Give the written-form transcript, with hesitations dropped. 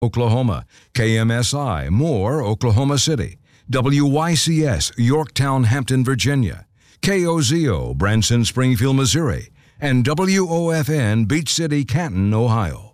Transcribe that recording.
Oklahoma, KMSI, Moore, Oklahoma City, WYCS, Yorktown, Hampton, Virginia, KOZO, Branson, Springfield, Missouri, and WOFN, Beach City, Canton, Ohio.